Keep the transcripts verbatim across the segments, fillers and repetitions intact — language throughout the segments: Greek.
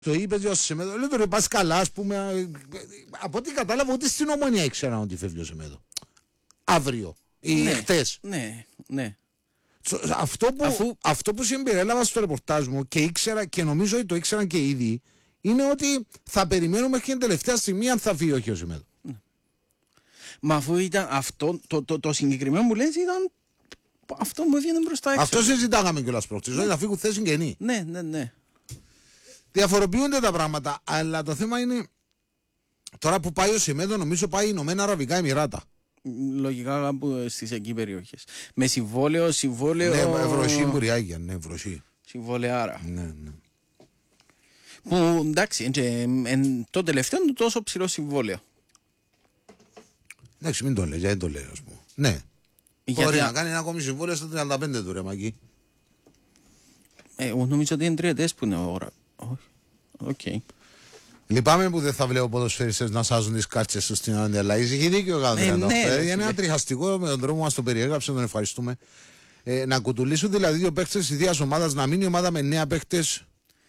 Το είπε ο Σεμέδο, λέω τώρα πας καλά, ας πούμε. Από ό,τι κατάλαβα, ούτε στην Ομόνια ήξεραν ότι φεύγει ο Σεμέδο. Αύριο ή ναι, χτες. Ναι, ναι. Αυτό που, Αφού... αυτό που συμπεριέλαβα στο ρεπορτάζ μου και ήξερα και νομίζω ότι το ήξεραν και ήδη, είναι ότι θα περιμένουμε και την τελευταία στιγμή αν θα φύγει όχι ο Σεμέδο. Ναι. Μα αφού ήταν αυτό, το, το, το συγκεκριμένο μου λες ήταν αυτό μου έβγαινε μπροστά έξω. Αυτό συζητάγαμε κιόλας πρόχτης, ναι. Να φύγουν θέση καινή. Ναι, ναι, ναι. Διαφοροποιούνται τα πράγματα, αλλά το θέμα είναι τώρα που πάει ο Σεμέδο, νομίζω πάει Ηνωμένα Αραβικά Εμιράτα. Λογικά στις εκεί περιοχές. Με συμβόλαιο, συμβόλαιο. Ναι, Ευρωσή Μπουριάγια, ναι, Ευρωσή. Συμβολεάρα. Ναι, ναι. Που εντάξει, εν, εν, το τελευταίο είναι τόσο ψηλό συμβόλαιο. Εντάξει, μην το λέει, δεν το λέει, ας πούμε. Ναι. Γιατί μπορεί α... να κάνει ένα ακόμη συμβόλαιο στα τριάντα πέντε του ρε Μαγκή. Ε, εγώ νομίζω ότι είναι τριετές που είναι ώρα. Όχι. Οκ. Okay. Λυπάμαι που δεν θα βλέπω ποδοσφαιριστές να σάζουν τις κάρτσες τους στην Άννη, αλλά είχε δίκιο ο Γαδριανό. Είναι ένα τριχαστικό με τον τρόπο που μας το περιέγραψε, τον ευχαριστούμε. Ε, να κουτουλήσουν δηλαδή δύο παίκτες της ίδιας ομάδας, να μείνει η ομάδα με νέα παίκτες.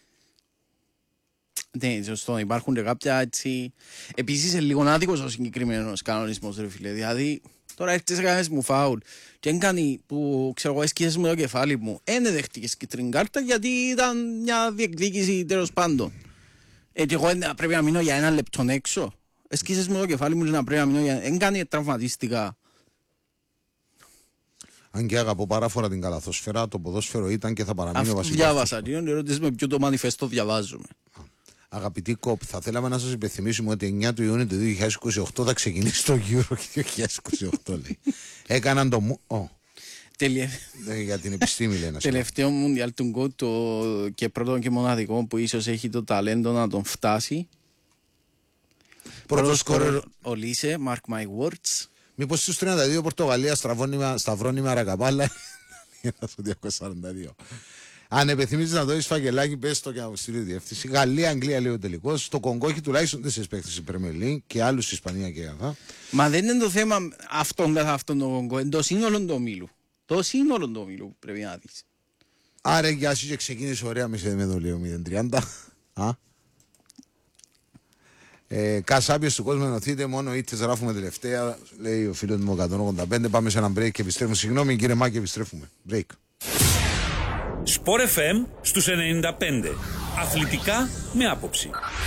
Ναι, σωστό. Υπάρχουν και κάποια έτσι. Επίσης, είναι λίγο άδικος ο συγκεκριμένος κανονισμός, ρε φίλε. Δηλαδή, τώρα έρχεσαι και κάνεις μου φάουλ. Και αν κάνει που ξέρω εγώ, έσκησες μου το κεφάλι μου, δεν δέχτηκες κίτρινη κάρτα γιατί ήταν μια διεκδίκηση τέλος πάντων. Ε, και εγώ πρέπει να μείνω για ένα λεπτό έξω. Έσκησες μου το κεφάλι μου και να πρέπει να μείνω για. Δεν κάνει τραυματίστικα. Αν και αγαπώ παράφορα την καλαθόσφαιρα, το ποδόσφαιρο ήταν και θα παραμείνει ο βασικός. Διάβασα. Τι ερώτηση με ποιο το μανιφέστο διαβάζουμε. Αγαπητοί κόπ, θα θέλαμε να σας υπενθυμίσουμε ότι εννιά του Ιούνιου του δύο χιλιάδες είκοσι οκτώ θα ξεκινήσει το Euro και δύο χιλιάδες είκοσι οκτώ λέει. Έκαναν το μου... Oh. Τελε... Για την επιστήμη λέει. Τελευταίο Μουντιάλ του Γκο το... και πρώτο και μοναδικό που ίσως έχει το ταλέντο να τον φτάσει. Πρώτος σκόρερ... Ο Λίσε, mark my words. Μήπως στους τριάντα δύο Πορτογαλία σταυρώνει με αρακαπάλα. Στο διακόσια σαράντα δύο. Αν επιθυμείς να δώσεις φαγγελάκι, πες το και να στείλει διεύθυνση. Γαλλία, Αγγλία λέει ο τελικός. Στο Κονγκό έχει τουλάχιστον τέσσερις παίκτες η Premier League και άλλους στη Ισπανία και αυτά. Μα δεν είναι το θέμα αυτόν καθ' αυτόν τον Κονγκό, είναι το σύνολο του ομίλου. Το σύνολο του ομίλου που πρέπει να δεις. Άρα γεια σου και ξεκίνησε ωραία με το λίγο μηδέν τριάντα. Ε, Κασάπιος του κόσμου ενωθείτε, μόνο ήττες γράφουμε τελευταία, λέει ο φίλος μου εκατόν ογδόντα πέντε. Πάμε σε ένα break και επιστρέφουμε. Συγγνώμη κύριε Μάκη, επιστρέφουμε. Break. Σπορ εφ εμ στους ενενήντα πέντε. Αθλητικά με άποψη.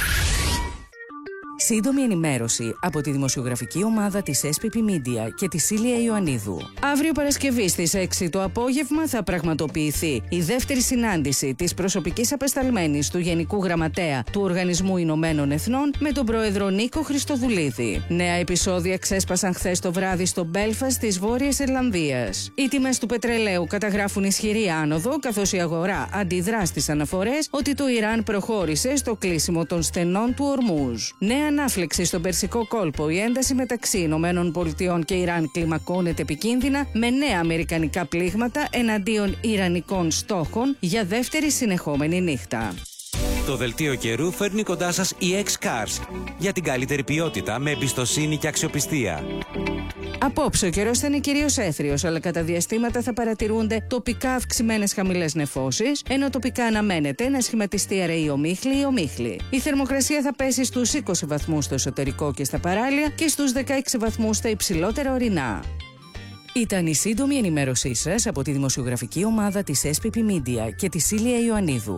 Σύντομη ενημέρωση από τη δημοσιογραφική ομάδα της ες πι πι Media και τη Σίλια Ιωαννίδου. Αύριο Παρασκευή στις έξι το απόγευμα θα πραγματοποιηθεί η δεύτερη συνάντηση της προσωπικής απεσταλμένης του Γενικού Γραμματέα του Οργανισμού Ηνωμένων Εθνών με τον Πρόεδρο Νίκο Χριστοδουλίδη. Νέα επεισόδια ξέσπασαν χθες το βράδυ στο Μπέλφαστ της Βόρειας Ιρλανδίας. Οι τιμές του πετρελαίου καταγράφουν ισχυρή άνοδο, καθώς η αγορά αντιδρά στις αναφορές ότι το Ιράν προχώρησε στο κλείσιμο των στενών του Ορμούζ. Νέα ανάφλεξη στον Περσικό κόλπο. Η ένταση μεταξύ Ηνωμένων Πολιτειών και Ιράν κλιμακώνεται επικίνδυνα με νέα αμερικανικά πλήγματα εναντίον ιρανικών στόχων για δεύτερη συνεχόμενη νύχτα. Το δελτίο καιρού φέρνει κοντά σας η X-Cars για την καλύτερη ποιότητα με εμπιστοσύνη και αξιοπιστία. Απόψε ο καιρός θα είναι κυρίως έθριος, αλλά κατά διαστήματα θα παρατηρούνται τοπικά αυξημένες χαμηλές νεφώσεις, ενώ τοπικά αναμένεται να σχηματιστεί αραιή ομίχλη ή ομίχλη. Η θερμοκρασία θα πέσει στους είκοσι βαθμούς στο εσωτερικό και στα παράλια και στους δεκαέξι βαθμούς στα υψηλότερα ορεινά. Ήταν η σύντομη ενημέρωσή σας από τη δημοσιογραφική ομάδα της ες πι πι Media και τη Σίλια Ιωαννίδου.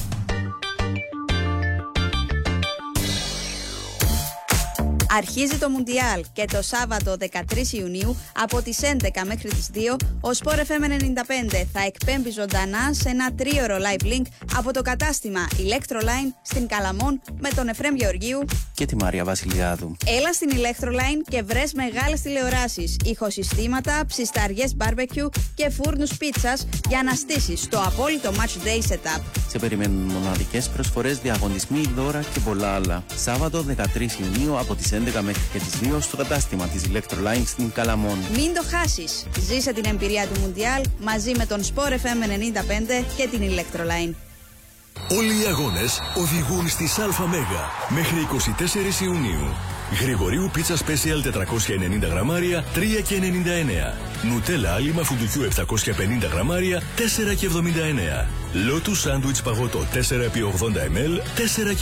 Αρχίζει το Μουντιάλ και το Σάββατο δεκατρείς Ιουνίου από τις έντεκα μέχρι τις δύο ο Σπορ εφ εμ ενενήντα πέντε θα εκπέμπει ζωντανά σε ένα τρίωρο live link από το κατάστημα Electroline στην Καλαμών με τον Εφραίμ Γεωργίου και τη Μαρία Βασιλιάδου. Έλα στην Electroline και βρες μεγάλες τηλεοράσεις, ηχοσυστήματα, ψισταριές barbecue και φούρνους πίτσας για να στήσεις το απόλυτο match day setup. Σε περιμένουν μοναδικές προσφορές, διαγωνισμοί, δώρα και πολλά άλλα. Σάββατο δεκατρείς Ιουνίου από τις έντεκα μέχρι και τις δύο στο κατάστημα της Electroline στην Καλαμών. Μην το χάσεις! Ζήσε την εμπειρία του Μουντιάλ μαζί με τον Σπορ εφ εμ ενενήντα πέντε και την Electroline. Όλοι οι αγώνες οδηγούν στις ΑΜΕΓΑ μέχρι εικοστή τέταρτη Ιουνίου. Γρηγορίου πίτσα Special τετρακόσια ενενήντα γραμμάρια τρία και ενενήντα εννέα. Νουτέλα άλυμα φουντουκιού επτακόσια πενήντα γραμμάρια τέσσερα και εβδομήντα εννέα. Lotus Sandwich παγωτό τέσσερα επί ογδόντα μιλιλίτρα τέσσερα